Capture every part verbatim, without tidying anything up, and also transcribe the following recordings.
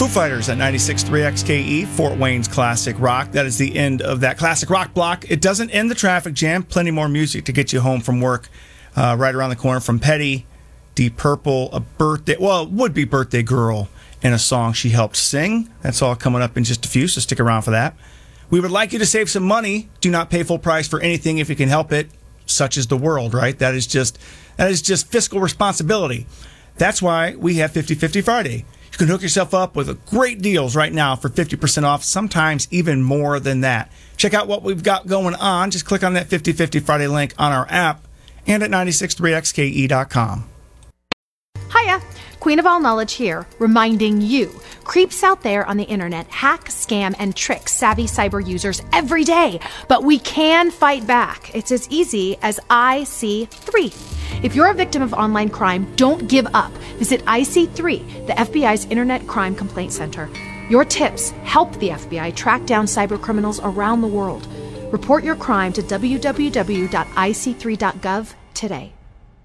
Foo Fighters at ninety-six point three X K E, Fort Wayne's classic rock. That is the end of that classic rock block. It doesn't end the traffic jam. Plenty more music to get you home from work uh, right around the corner from Petty, Deep Purple, a birthday, well, would-be birthday girl, and a song she helped sing. That's all coming up in just a few, so stick around for that. We would like you to save some money. Do not pay full price for anything if you can help it. Such is the world, right? That is just that is just fiscal responsibility. That's why we have fifty fifty Friday. You can hook yourself up with great deals right now for fifty percent off, sometimes even more than that. Check out what we've got going on. Just click on that fifty fifty Friday link on our app and at ninety-six point three X K E dot com. Hiya, Queen of All Knowledge here, reminding you, creeps out there on the internet hack, scam, and trick savvy cyber users every day. But we can fight back. It's as easy as I C three. If you're a victim of online crime, don't give up. Visit I C three, the F B I's Internet Crime Complaint Center. Your tips help the F B I track down cyber criminals around the world. Report your crime to w w w dot I C three dot gov today.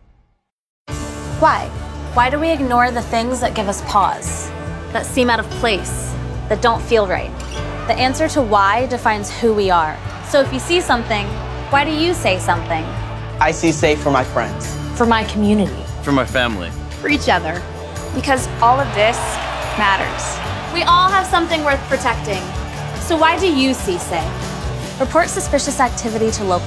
Why? Why do we ignore the things that give us pause, that seem out of place, that don't feel right? The answer to why defines who we are. So if you see something, why do you say something? I see safe for my friends. For my community. For my family. For each other. Because all of this matters. We all have something worth protecting. So why do you see safe? Report suspicious activity to local